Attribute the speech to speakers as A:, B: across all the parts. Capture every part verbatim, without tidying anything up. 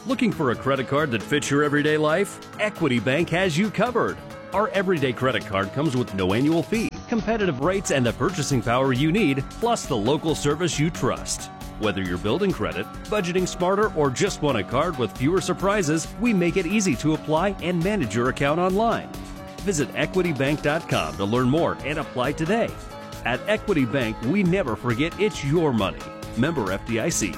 A: Looking for a credit card that fits your everyday life? Equity Bank has you covered. Our everyday credit card comes with no annual fee, competitive rates, and the purchasing power you need, plus the local service you trust. Whether you're building credit, budgeting smarter, or just want a card with fewer surprises, we make it easy to apply and manage your account online. Visit equity bank dot com to learn more and apply today. At Equity Bank, we never forget it's your money. Member F D I C.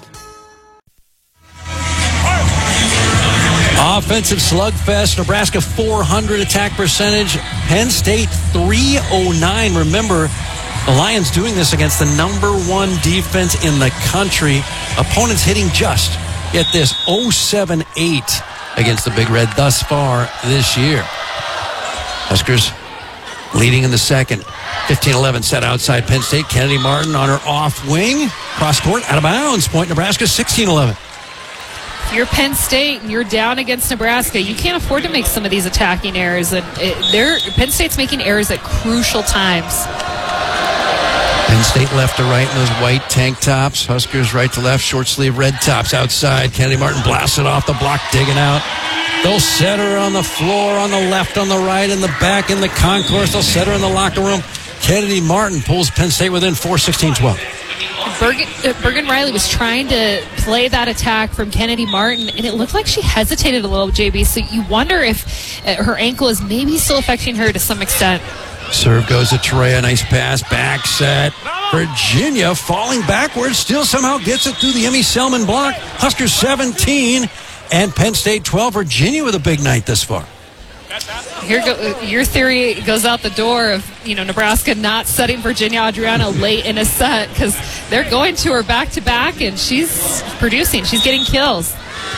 B: Offensive slugfest. Nebraska four hundred attack percentage. Penn State three oh nine. Remember, the Lions doing this against the number one defense in the country. Opponents hitting just, get this, oh seven eight against the Big Red thus far this year. Huskers leading in the second. fifteen eleven set outside Penn State. Kennedy Martin on her off wing. Cross court, out of bounds. Point Nebraska, sixteen eleven.
C: If you're Penn State and you're down against Nebraska, you can't afford to make some of these attacking errors. And it, they're, Penn State's making errors at crucial times.
B: Penn State left to right in those white tank tops. Huskers right to left, short sleeve red tops outside. Kennedy Martin blasts it off the block, digging out. They'll set her on the floor, on the left, on the right, in the back, in the concourse. They'll set her in the locker room. Kennedy Martin pulls Penn State within four, sixteen twelve.
C: Bergen, uh, Bergen Riley was trying to play that attack from Kennedy Martin, and it looked like she hesitated a little, J B. So you wonder if uh, her ankle is maybe still affecting her to some extent.
B: Serve goes to Torea. Nice pass. Back set. Virginia falling backwards. Still somehow gets it through the Emmy Selman block. Huskers seventeen and Penn State twelve. Virginia with a big night this far.
C: Here go, your theory goes out the door of, you know, Nebraska not setting Virginia Adriana late in a set because they're going to her back-to-back, and she's producing. She's getting kills.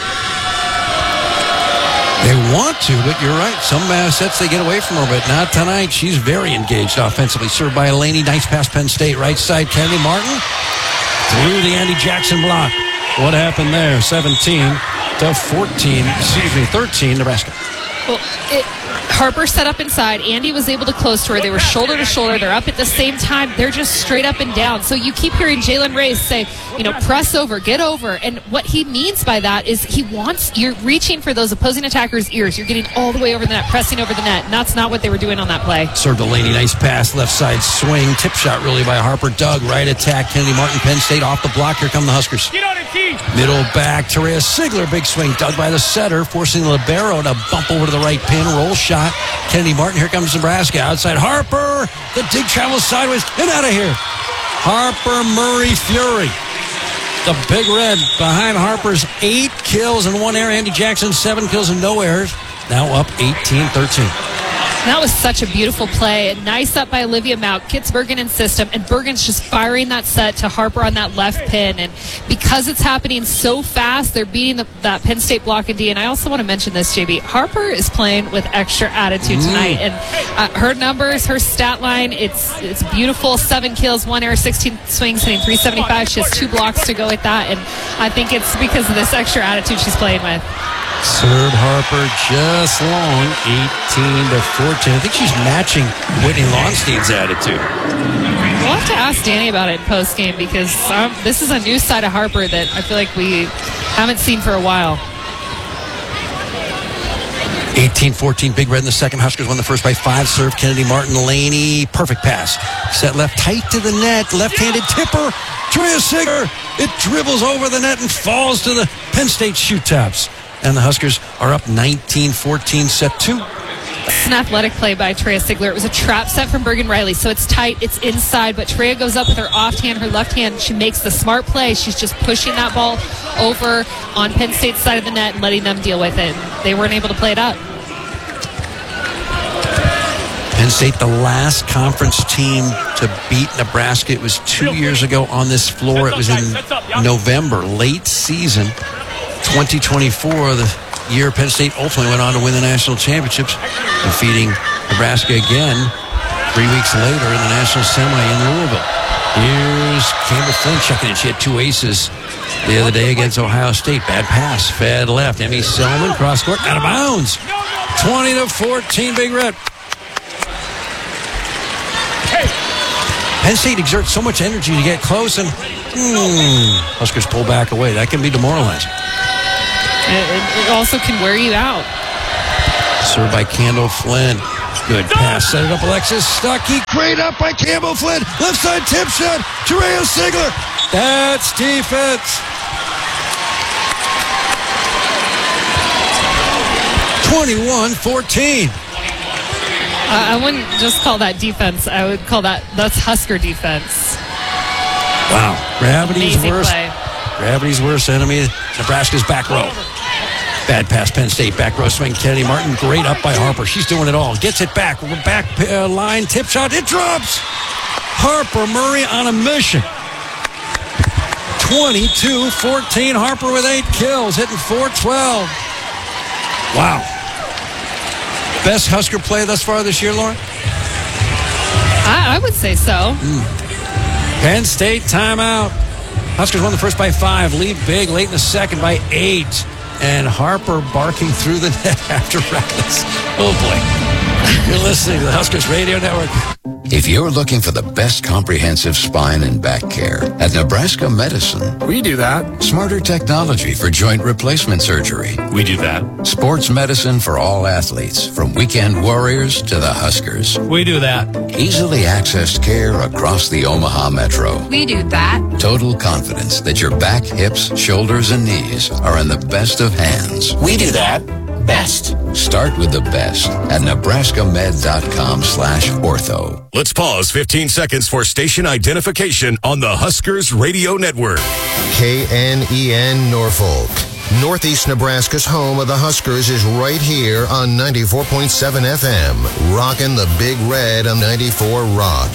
B: They want to, but you're right. Some uh, sets they get away from her, but not tonight. She's very engaged offensively. Served by Elaney. Nice pass, Penn State. Right side, Kennedy Martin. Through the Andy Jackson block. What happened there? seventeen to fourteen. Excuse me, thirteen, Nebraska.
C: Well, it, Harper set up inside. Andy was able to close to her. They were shoulder to shoulder. They're up at the same time. They're just straight up and down. So you keep hearing Jalen Reyes say, you know, press over, get over. And what he means by that is he wants, you're reaching for those opposing attackers' ears. You're getting all the way over the net, pressing over the net. And that's not what they were doing on that play.
B: Served Delaney, nice pass, left side swing. Tip shot really by Harper. Doug, right attack. Kennedy Martin, Penn State off the block. Here come the Huskers. Middle back, Terea Sigler, big swing. Dug by the setter, forcing the libero to bump over to the right pin. Roll shot. Kennedy Martin, here comes Nebraska. Outside Harper. The dig travels sideways. Get out of here. Harper Murray Fury. The Big Red behind Harper's eight kills and one error. Andy Jackson, seven kills and no errors. Now up eighteen thirteen.
C: That was such a beautiful play. Nice up by Olivia Mauk. Gets Bergen in system, and Bergen's just firing that set to Harper on that left pin. And because it's happening so fast, they're beating the, that Penn State block and D. And I also want to mention this, J B. Harper is playing with extra attitude tonight. Mm. And uh, her numbers, her stat line, it's it's beautiful. Seven kills, one error, sixteen swings, hitting three seventy-five. She has two blocks to go with that. And I think it's because of this extra attitude she's playing with.
B: Served Harper just long, eighteen to fourteen. I think she's matching Whitney Lonstein's attitude.
C: We'll have to ask Danny about it in post-game because um, this is a new side of Harper that I feel like we haven't seen for a while.
B: eighteen fourteen, Big Red in the second. Huskers won the first by five. Serve Kennedy Martin, Laney. Perfect pass. Set left tight to the net. Left-handed tipper. Terea Sigler. It dribbles over the net and falls to the Penn State shoe tops. And the Huskers are up nineteen fourteen, set two.
C: It's an athletic play by Terea Sigler. It was a trap set from Bergen Riley, so it's tight, it's inside, but Terea goes up with her offhand, her left hand. She makes the smart play. She's just pushing that ball over on Penn State's side of the net and letting them deal with it. They weren't able to play it up.
B: Penn State, the last conference team to beat Nebraska. It was two years ago on this floor. It was in November, late season. twenty twenty-four, the year Penn State ultimately went on to win the national championships, defeating Nebraska again three weeks later in the national semi in Louisville. Here's Campbell Flynn checking in. She had two aces the other day against Ohio State. Bad pass, fed left. Emmy Selman, cross court, out of bounds. twenty to fourteen, Big Red. Penn State exerts so much energy to get close, and hmm, Huskers pull back away. That can be demoralizing.
C: It, it also can wear you out.
B: Served by Kendall Flynn. Good pass. Set it up, Alexis Stuckey. Great up by Campbell Flynn. Left side tip shot. Terea Sigler. That's defense. twenty-one fourteen.
C: Uh, I wouldn't just call that defense. I would call that, that's Husker defense.
B: Wow. Gravity's
C: Amazing
B: worst.
C: play.
B: Gravity's worst enemy, Nebraska's back row. Bad pass, Penn State. Back row swing, Kennedy Martin. Great up by Harper. She's doing it all. Gets it back. Back uh, line, tip shot. It drops. Harper Murray on a mission. twenty-two fourteen. Harper with eight kills, hitting four twelve. Wow. Best Husker play thus far this year, Lauren?
C: I, I would say so.
B: Mm. Penn State timeout. Huskers won the first by five. Lead big late in the second by eight. And Harper barking through the net after rallies. Oh, boy. You're listening to the Huskers Radio Network.
D: If you're looking for the best comprehensive spine and back care, at Nebraska Medicine,
E: we do that.
D: Smarter technology for joint replacement surgery.
E: We do that.
D: Sports medicine for all athletes, from weekend warriors to the Huskers.
B: We do that.
D: Easily accessed care across the Omaha Metro.
F: We do that.
D: Total confidence that your back, hips, shoulders, and knees are in the best of hands.
E: We do that. Best.
D: Start with the best at nebraskamed.com slash ortho.
G: Let's pause fifteen seconds for station identification on the Huskers Radio Network.
H: K N E N Norfolk. Northeast Nebraska's home of the Huskers is right here on ninety-four point seven F M. Rockin' the Big Red on ninety-four Rock.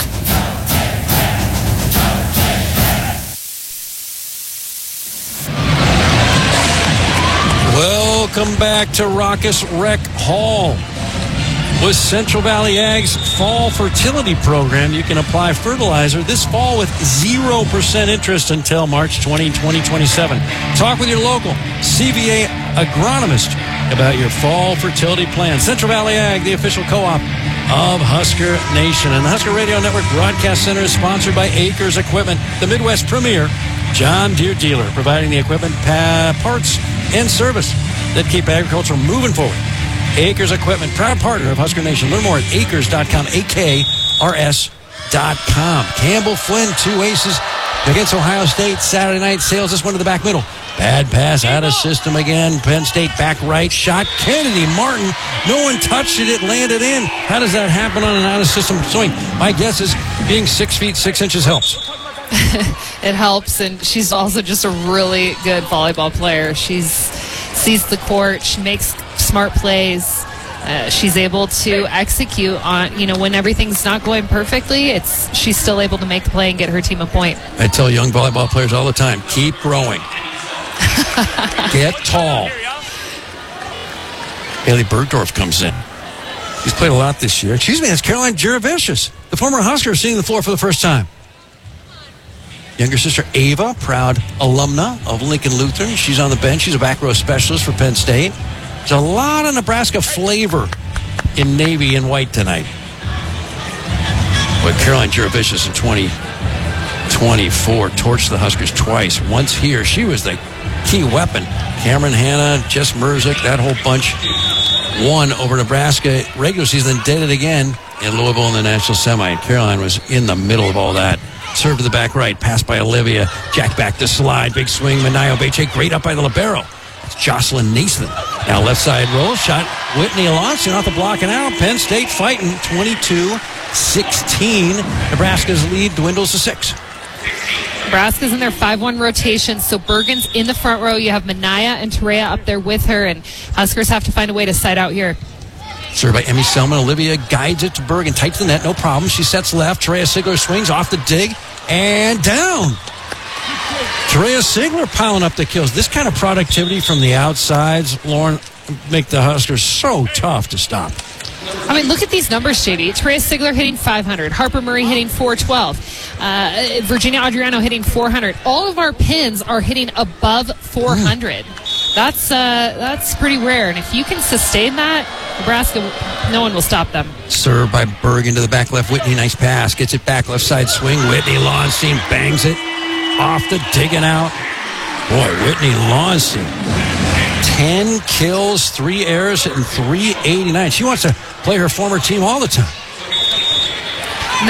B: Welcome back to Raucous Rec Hall. With Central Valley Ag's Fall Fertility Program, you can apply fertilizer this fall with zero percent interest until March twentieth, twenty twenty-seven. Talk with your local C V A agronomist about your fall fertility plan. Central Valley Ag, the official co-op of Husker Nation. And the Husker Radio Network Broadcast Center is sponsored by Acres Equipment, the Midwest premier John Deere dealer, providing the equipment, pa- parts, and service that keep agriculture moving forward. Acres Equipment, proud partner of Husker Nation. Learn more at acres dot com, A K R S dot com. Campbell Flynn, two aces against Ohio State Saturday night. Sails this one to the back middle. Bad pass out of system again. Penn State back right shot. Kennedy Martin, no one touched it. It landed in. How does that happen on an out of system swing? My guess is being six feet six inches helps.
C: It helps, and she's also just a really good volleyball player. She's sees the court. She makes smart plays. Uh, she's able to execute on, you know, when everything's not going perfectly, it's she's still able to make the play and get her team a point.
B: I tell young volleyball players all the time, keep growing. Get tall. Haley Bergdorf comes in. She's played a lot this year. Excuse me, that's Caroline Juravicius, the former Husker, seeing the floor for the first time. Younger sister Ava, proud alumna of Lincoln Lutheran. She's on the bench. She's a back row specialist for Penn State. There's a lot of Nebraska flavor in navy and white tonight. But Caroline Juravicius in twenty twenty-four torched the Huskers twice. Once here, she was the key weapon. Cameron Hanna, Jess Merzick, that whole bunch won over Nebraska regular season, then did it again in Louisville in the national semi. And Caroline was in the middle of all that. Serve to the back right, pass by Olivia. Jack back to slide, big swing. Manayo Beche, great up by the libero. It's Jocelyn Naismith. Now left side roll, shot Whitney Alonso off the block and out. Penn State fighting twenty-two sixteen. Nebraska's lead dwindles to six.
C: Nebraska's in their five one rotation, so Bergen's in the front row. You have Manaya and Terea up there with her, and Huskers have to find a way to side out here.
B: Served by Emmy Selman. Olivia guides it to Bergen. Tight to the net, no problem. She sets left. Terea Sigler swings off the dig and down. Terea Sigler piling up the kills. This kind of productivity from the outsides, Lauren, make the Huskers so tough to stop.
C: I mean, look at these numbers, J D. Terea Sigler hitting five hundred. Harper Murray hitting four twelve. Uh, Virginia Adriano hitting four hundred. All of our pins are hitting above four hundred. Mm. That's uh, that's pretty rare. And if you can sustain that, Nebraska, no one will stop them.
B: Served by Bergen to the back left. Whitney, nice pass. Gets it back left side swing. Whitney Lowenstein bangs it off the digging out. Boy, Whitney Lowenstein ten kills, three errors, and three eighty-nine. She wants to play her former team all the time.